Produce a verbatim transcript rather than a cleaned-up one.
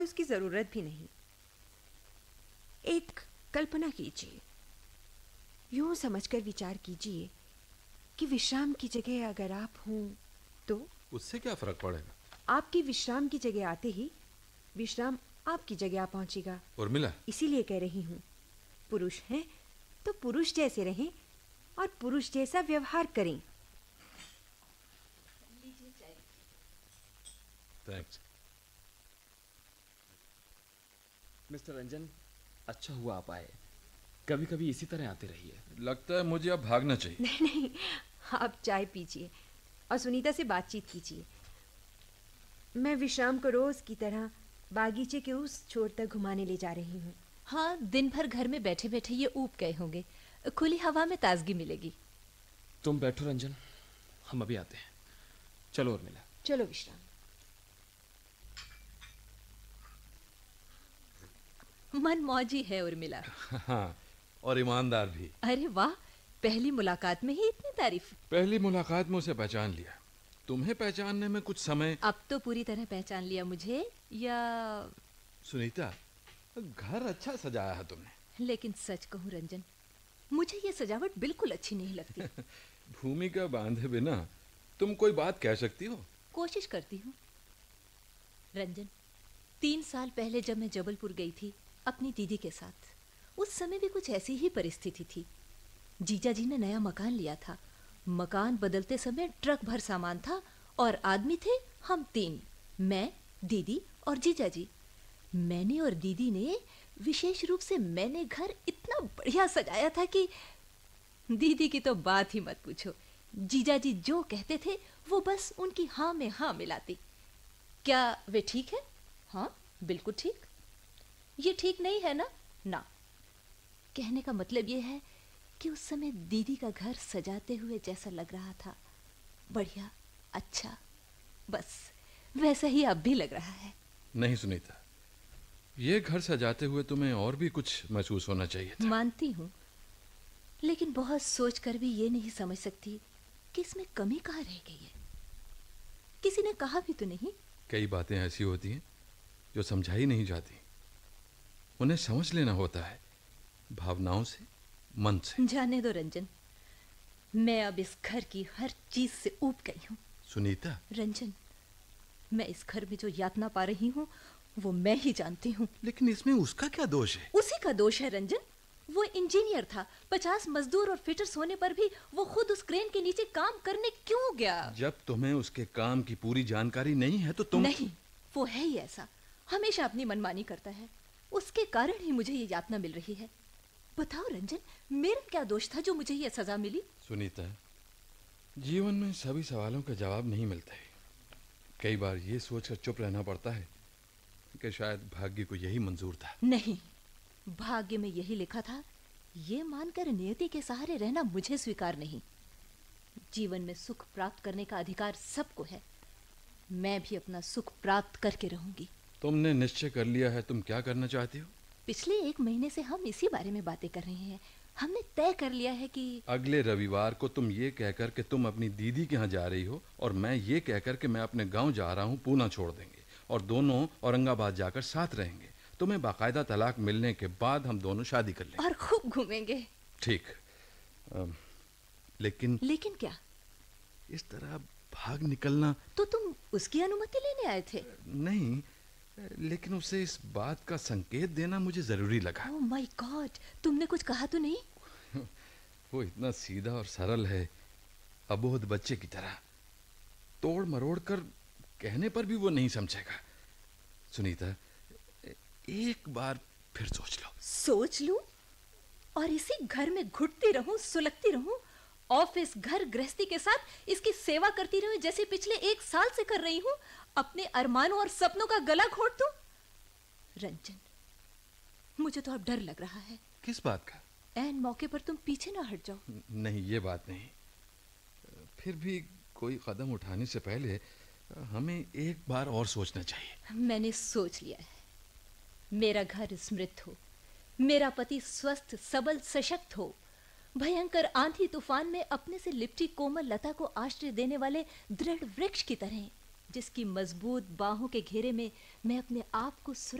उसकी जरूरत भी नहीं। एक कल्पना कीजिए, यूं समझकर विचार कीजिए कि विश्राम की जगह अगर आप हों तो। उससे क्या फर्क पड़ेगा? आपकी विश्राम की जगह आते ही विश्राम आपकी जगह आ पहुंचेगा। उर्मिला, इसीलिए कह रही हूं, पुरुष हैं तो पुरुष जैसे रहें और पुरुष जैसा व्यवहार करें। थैंक्स। मिस्टर रंजन, अच्छा हुआ आप आए। कभी कभी इसी तरह आते रहिए। लगता है मुझे अब भागना चाहिए। नहीं नहीं, आप चाय पीजिए और सुनीता से बातचीत कीजिए। मैं विश्राम को रोज की तरह बागीचे के उस छोर तक घुमाने ले जा रही हूँ। हाँ, दिन भर घर में बैठे बैठे ये ऊब गए होंगे। खुली हवा में ताजगी मिलेगी। तुम बैठो रंजन, हम अभी आते हैं। चलो उर्मिला। चलो विश्राम। मन मौजी है उर्मिला। हाँ, और ईमानदार भी। अरे वाह, पहली मुलाकात में ही इतनी तारीफ। पहली मुलाकात में उसे पहचान लिया। तुम्हें पहचानने में कुछ समय। अब तो पूरी तरह पहचान लिया मुझे, या? सुनीता, घर अच्छा सजाया है तुमने। लेकिन सच कहूं रंजन, मुझे ये सजावट बिल्कुल अच्छी नहीं लगती। भूमिका बांधे बिना तुम कोई बात कह सकती हो? कोशिश करती हूँ रंजन। तीन साल पहले जब मैं जबलपुर गई थी अपनी दीदी के साथ, उस समय भी कुछ ऐसी ही परिस्थिति थी। जीजा जी ने नया मकान लिया था। मकान बदलते समय ट्रक भर सामान था और आदमी थे हम तीन, मैं, दीदी और जीजा जी। मैंने और दीदी ने, विशेष रूप से मैंने, घर इतना बढ़िया सजाया था कि दीदी की तो बात ही मत पूछो। जीजा जी जो कहते थे वो बस उनकी हाँ में हाँ मिलाती। क्या वे ठीक है? हाँ बिल्कुल ठीक। ये ठीक नहीं है ना? ना। कहने का मतलब ये है कि उस समय दीदी का घर सजाते हुए जैसा लग रहा था, बढ़िया, अच्छा, बस वैसा ही अब भी लग रहा है। नहीं सुनीता, ये घर सजाते हुए तुम्हें और भी कुछ महसूस होना चाहिए था। मानती हूँ, लेकिन बहुत सोचकर भी ये नहीं समझ सकती कि इसमें कमी कहाँ रह गई है। किसी ने कहा भी तो नहीं। कई बातें ऐसी होती हैं जो समझाई नहीं जाती। उन्हें समझ लेना होता है, भावनाओं से, मन से। जाने दो रंजन, मैं अब इस घर की हर चीज से ऊब गई हूँ। सुनीता। रंजन, मैं इस घर में जो यातना पा रही हूँ वो मैं ही जानती हूँ। लेकिन इसमें उसका क्या दोष है? उसी का दोष है रंजन। वो इंजीनियर था, पचास मजदूर और फिटर्स होने पर भी वो खुद उस क्रेन के नीचे काम करने क्यों गया? जब तुम्हें उसके काम की पूरी जानकारी नहीं है तो तुम। नहीं, वो है ही ऐसा, हमेशा अपनी मनमानी करता है। उसके कारण ही मुझे ये यातना मिल रही है। बताओ रंजन, मेरा क्या दोष था जो मुझे ये सजा मिली? सुनीता, जीवन में सभी सवालों का जवाब नहीं मिलता है। कई बार ये सोचकर चुप रहना पड़ता है कि शायद भाग्य को यही मंजूर था। नहीं, भाग्य में यही लिखा था, ये मानकर नियति के सहारे रहना मुझे स्वीकार नहीं। जीवन में सुख प्राप्त करने का अधिकार सबको है। मैं भी अपना सुख प्राप्त करके रहूंगी। तुमने निश्चय कर लिया है तुम क्या करना चाहती हो? पिछले एक महीने से हम इसी बारे में बातें कर रहे हैं। हमने तय कर लिया है कि अगले रविवार को तुम ये कहकर कि तुम अपनी दीदी के यहाँ जा रही हो और मैं ये कहकर कि मैं अपने गांव जा रहा हूँ, पूना छोड़ देंगे और दोनों औरंगाबाद जाकर साथ रहेंगे। तुम्हें बाकायदा तलाक मिलने के बाद हम दोनों शादी कर लेंगे और खूब घूमेंगे। ठीक। अम, लेकिन लेकिन क्या? इस तरह भाग निकलना। तो तुम उसकी अनुमति लेने आए थे? नहीं, लेकिन उसे इस बात का संकेत देना मुझे जरूरी लगा। ओह माय गॉड, तुमने कुछ कहा तो नहीं? वो इतना सीधा और सरल है, अबोध बच्चे की तरह। तोड़ मरोड़ कर कहने पर भी वो नहीं समझेगा। सुनीता, एक बार फिर सोच लो। सोच लूं? और इसी घर में घुटती रहूं, सुलगती रहूं, ऑफिस, घर, गृहस्थी के साथ इसकी सेवा करती रहूं जैसे पिछले एक साल से कर रही हूं? अपने अरमानों और सपनों का गला घोट दूं? रंजन, मुझे तो अब डर लग रहा है। किस बात का? ऐन मौके पर तुम पीछे ना हट जाओ। नहीं, ये बात नहीं। फिर भी कोई कदम उठाने से पहले हमें एक बार और सोचना चाहिए। मैंने सोच लिया है। मेरा घर समृद्ध हो, मेरा पति स्वस्थ, सबल, सशक्त हो, भयंकर आंधी तूफान में अपने से लिपटी कोमल लता को आश्रय देने वाले दृढ़ वृक्ष की तरह जिसकी मजबूत बाहों के घेरे में मैं अपने आप को